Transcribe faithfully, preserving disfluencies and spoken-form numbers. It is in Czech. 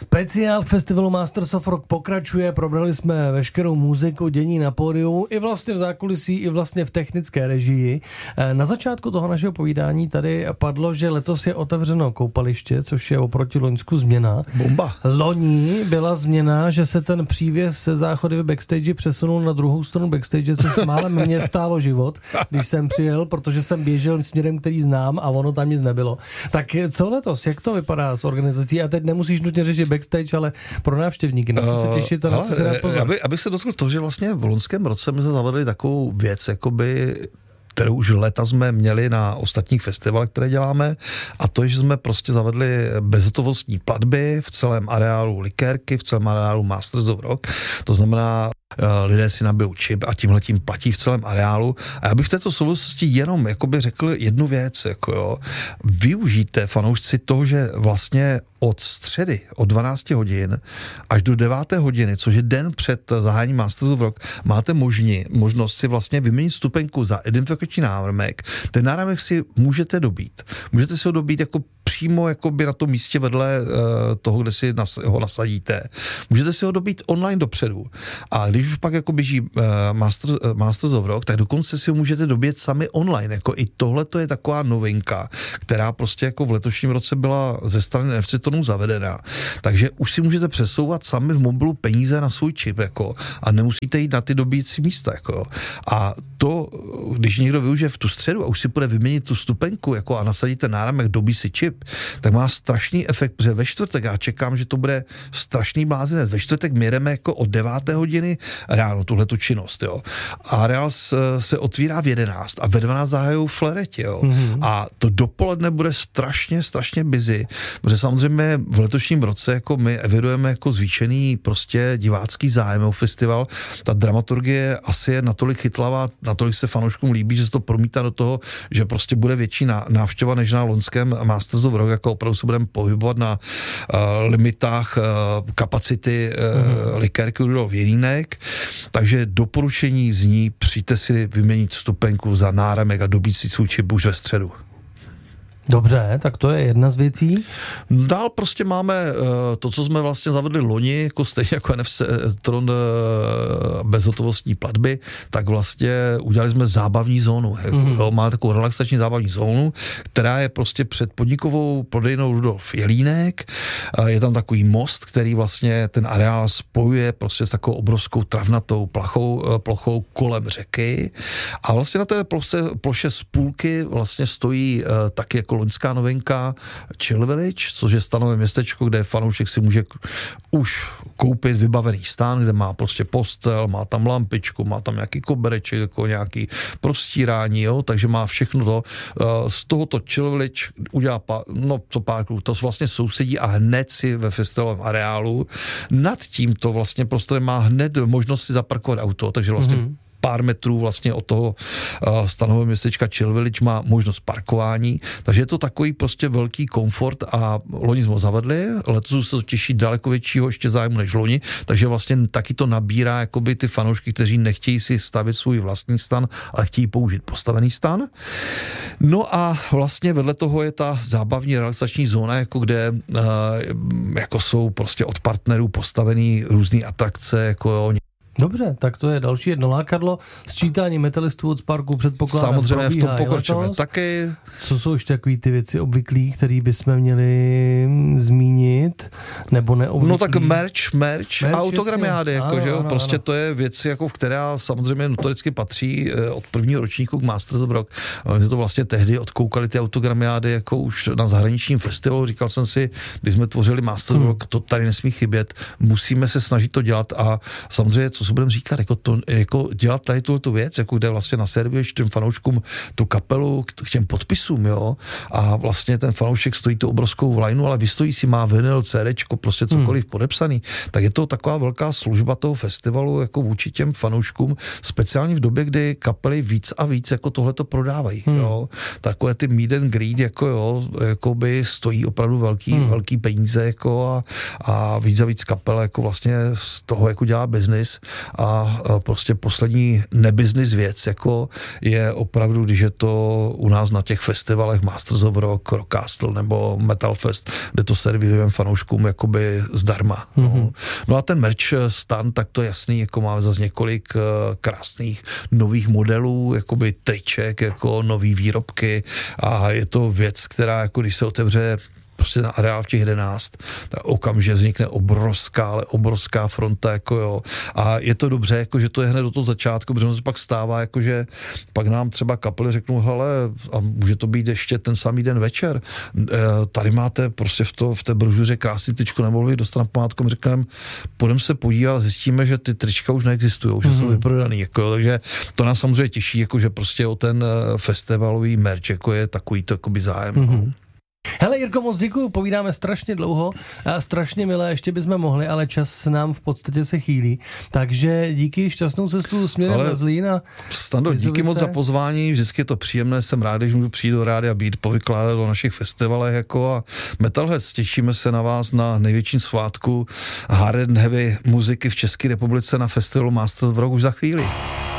Speciál festivalu Masters of Rock pokračuje, probrali jsme veškerou muziku, dění na pódiu, i vlastně v zákulisí, i vlastně v technické režii. Na začátku toho našeho povídání tady padlo, že letos je otevřeno koupaliště, což je oproti loňsku změna. Bomba. Loni byla změna, že se ten přívěs se záchody v backstage přesunul na druhou stranu backstage, což málem mě stálo život, když jsem přijel, protože jsem běžel směrem, který znám a ono tam nic nebylo. Tak co letos, jak to vypadá s organizací? A teď nemusíš nutně řešit backstage, ale pro návštěvníky, na co se těšit a na co se dát pozor. Aby, abych se dotkl toho, že vlastně v loňském roce my jsme zavedli takovou věc, jakoby kterou už leta jsme měli na ostatních festivalech, které děláme, a to, že jsme prostě zavedli bezhotovostní platby v celém areálu Likérky, v celém areálu Masters of Rock. To znamená, lidé si nabijou čip a tímhletím platí v celém areálu. A já bych v této souvislosti jenom jakoby řekl jednu věc, jako jo, využijte fanoušci toho, že vlastně od středy od dvanácti hodin až do deváté hodiny, což je den před zahájením Masters of Rock, máte možni, možnost si vlastně vyměnit stupenku za identifikační náramek. Ten náramek si můžete dobít. Můžete si ho dobít jako přímo jakoby na tom místě vedle uh, toho, kde si nas, ho nasadíte. Můžete si ho dobít online dopředu. A když už pak jako běží uh, Master, uh, Masters of Rock, tak dokonce si ho můžete dobít sami online. Jako i tohle to je taková novinka, která prostě jako v letošním roce byla ze strany N F C Tonu zavedená. Takže už si můžete přesouvat sami v mobilu peníze na svůj čip, jako, a nemusíte jít na ty dobíjecí místa. Jako. A to, když někdo využije v tu středu a už si půjde vyměnit tu stupenku, jako, a nasadíte náramek, dobí si čip, tak má strašný efekt, protože ve čtvrtek, já čekám, že to bude strašný blázinec. Ve čtvrtek my jedeme jako od deváté hodiny ráno tuhletu činnost, jo. A areál se otvírá v jedenáct a ve dvanáct zahajují flereti, jo. Mm-hmm. A to dopoledne bude strašně, strašně busy, protože samozřejmě v letošním roce jako my evidujeme jako zvýšený prostě divácký zájem o festival. Ta dramaturgie asi je natolik chytlavá, natolik se fanouškům líbí, že se to promítá do toho, že prostě bude větší návštěva než na loňském Masters of Rock, jako opravdu se budeme pohybovat na uh, limitách uh, kapacity uh, mm-hmm. Likérky Rudolf Jelínek, takže doporučení zní, přijďte si vyměnit stupenku za náramek a dobít si svůj čip už ve středu. Dobře, tak to je jedna z věcí. Dál prostě máme uh, to, co jsme vlastně zavedli loni, jako stejně jako N F C Tron uh, bezhotovostní platby, tak vlastně udělali jsme zábavní zónu. Mm-hmm. Jo, má takovou relaxační zábavní zónu, která je prostě před podnikovou prodejnou Rudolf Jelínek. Uh, je tam takový most, který vlastně ten areál spojuje prostě s takovou obrovskou travnatou plachou, uh, plochou kolem řeky. A vlastně na té ploše, ploše z půlky vlastně stojí uh, taky jako loňská novinka Chill Village, což je stanové městečko, kde fanoušek si může už koupit vybavený stán, kde má prostě postel, má tam lampičku, má tam nějaký kobereček, jako nějaký prostírání, jo, takže má všechno to. Z tohoto Chill Village udělá pár, no co pár klub, to vlastně sousedí a hned si ve festivalovém areálu. Nad tímto vlastně prostorem má hned možnost si zaparkovat auto, takže vlastně mm-hmm. pár metrů vlastně od toho uh, stanového městečka Chill Village má možnost parkování, takže je to takový prostě velký komfort a loni jsme ho zavedli, letos se to těší daleko většího ještě zájmu než loni, takže vlastně taky to nabírá jakoby ty fanoušky, kteří nechtějí si stavit svůj vlastní stan, ale chtějí použít postavený stan. No a vlastně vedle toho je ta zábavní relaxační zóna, jako kde uh, jako jsou prostě od partnerů postavený různý atrakce, jako jo, Dobře, tak to je další jedno lákadlo. Sčítání metalistů od Sparku předpokládám samozřejmě v tom probíhá pokračujeme taky. Co jsou ještě takový ty věci obvyklý, které bychom měli zmínit, nebo neobvyklý? No tak merch, merch, merch autogramiády, jako, ano, že jo, ano, prostě ano. To je věc, jako, která samozřejmě notoricky patří od prvního ročníku k Masters of Rock. My jsme to vlastně tehdy odkoukali ty autogramiády jako už na zahraničním festivalu. Říkal jsem si, když jsme tvořili Masters of Rock, to tady nesmí chybět, musíme se snažit to dělat a samozřejmě, co se budeme říkat, jako, to, jako dělat tady tuhletu věc, jako kde vlastně naservuješ těm fanouškům tu kapelu k těm podpisům, jo, a vlastně ten fanoušek stojí tu obrovskou lineu, ale vystojí si, má vinyl, CDčko, prostě cokoliv hmm. podepsaný, tak je to taková velká služba toho festivalu jako vůči těm fanouškům, speciálně v době, kdy kapely víc a víc jako tohleto prodávají, hmm. jo. Takové ty meet and greet, jako jo, jako by stojí opravdu velký, hmm. velký peníze, jako a, a víc a víc kapel, jako vlastně z toho jako dělá biznis. A prostě poslední nebusiness věc, jako je opravdu, když je to u nás na těch festivalech Masters of Rock, Rock Castle nebo Metal Fest, kde to servírujeme fanouškům jako jakoby zdarma. Mm-hmm. No. no a ten merch stand, tak to jasný, jako máme zase několik krásných nových modelů, jakoby triček, jako nový výrobky a je to věc, která jako když se otevře prostě na areál v těch jedenáct, tak okamžitě vznikne obrovská, ale obrovská fronta, jako jo. A je to dobře, jako že to je hned do toho začátku, protože se pak stává, jako že pak nám třeba kapely řeknou, hele, a může to být ještě ten samý den večer, tady máte prostě v, to, v té brožuře krásný tričko, nemohli dostat na památku, řekneme, půjdeme se podívat, zjistíme, že ty trička už neexistují, že mm-hmm. jsou vyprodaný, jako jo. Takže to nás samozřejmě těší, jako že prostě o ten festivalový merch, jako je takový to jakoby zájem. Mm-hmm. Hele Jirko, moc děkuju, povídáme strašně dlouho a strašně milé, ještě bychom mohli, ale čas nám v podstatě se chýlí, takže díky, šťastnou cestu směrem na Zlín a Stando, díky moc za pozvání, vždycky je to příjemné, jsem rád, že můžu přijít do Rádia Beat, povykládat o našich festivalech jako a Metalheads, těšíme se na vás na největším svátku hard and heavy muziky v České republice na festivalu Masters of Rock už za chvíli.